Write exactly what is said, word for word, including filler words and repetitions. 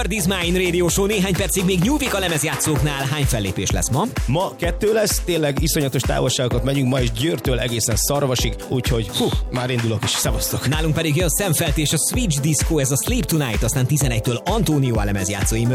This Mine Radio Show, néhány percig még nyújtik a lemezjátszóknál. Hány fellépés lesz ma? Ma kettő lesz, tényleg iszonyatos távolságokat megyünk, ma is Győrtől egészen Szarvasig, úgyhogy hú, már indulok is, szevasztok. Nálunk pedig jön Szemfelt és a Switch Disco, ez a Sleep Tonight, aztán tizenegytől Antonio a lemezjátszói